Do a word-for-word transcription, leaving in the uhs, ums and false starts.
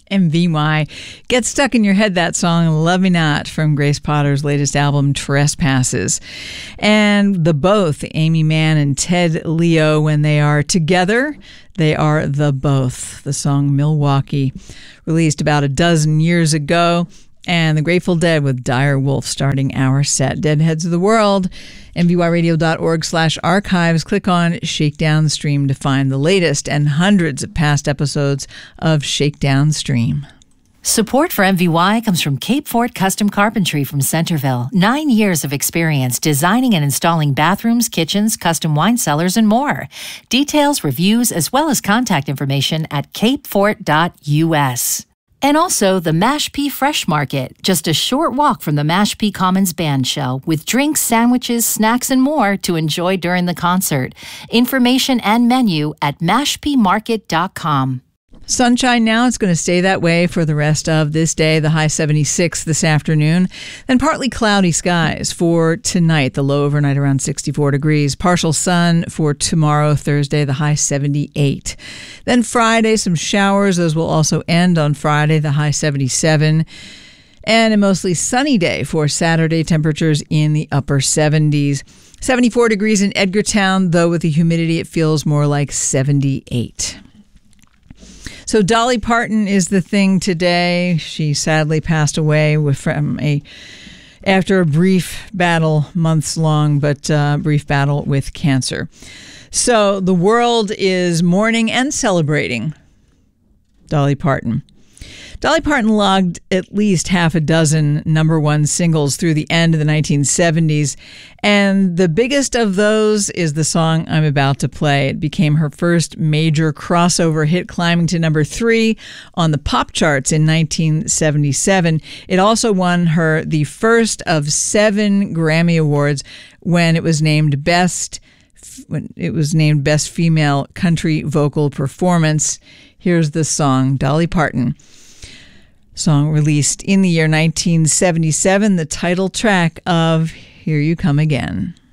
M V Y. Get stuck in your head, that song, Love Me Not, from Grace Potter's latest album, Trespasses. And the both, Amy Mann and Ted Leo, when they are together, they are the both. The song Milwaukee, released about a dozen years ago. And the Grateful Dead with Dire Wolf starting our set. Deadheads of the World, M V Y radio dot org slash archives. Click on Shakedown Stream to find the latest and hundreds of past episodes of Shakedown Stream. Support for M V Y comes from Cape Fort Custom Carpentry from Centerville. Nine years of experience designing and installing bathrooms, kitchens, custom wine cellars, and more. Details, reviews, as well as contact information at cape fort dot U S. And also the Mashpee Fresh Market, just a short walk from the Mashpee Commons Band Shell, with drinks, sandwiches, snacks, and more to enjoy during the concert. Information and menu at mashpee market dot com. Sunshine now. It's going to stay that way for the rest of this day. The high seventy-six this afternoon. Then partly cloudy skies for tonight. The low overnight around sixty-four degrees. Partial sun for tomorrow, Thursday. The high seventy-eight. Then Friday, some showers. Those will also end on Friday. The high seventy-seven. And a mostly sunny day for Saturday. Temperatures in the upper seventies. seventy-four degrees in Edgartown, though with the humidity it feels more like seventy-eight. So Dolly Parton is the thing today. She sadly passed away with, from a after a brief battle, months long, but uh, brief battle with cancer. So the world is mourning and celebrating Dolly Parton. Dolly Parton logged at least half a dozen number one singles through the end of the nineteen seventies, and the biggest of those is the song I'm about to play. It became her first major crossover hit, climbing to number three on the pop charts in nineteen seventy-seven. It also won her the first of seven Grammy Awards when it was named Best when it was named Best Female Country Vocal Performance. Here's the song, Dolly Parton. Song released in the year nineteen seventy-seven, the title track of Here You Come Again.